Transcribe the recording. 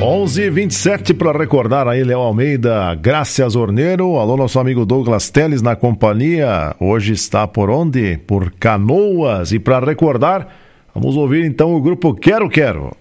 11h27 para recordar aí Léo Almeida, Gracias Orneiro. Alô, nosso amigo Douglas Teles na companhia. Hoje está por onde? Por Canoas. E para recordar, vamos ouvir então o grupo Quero Quero.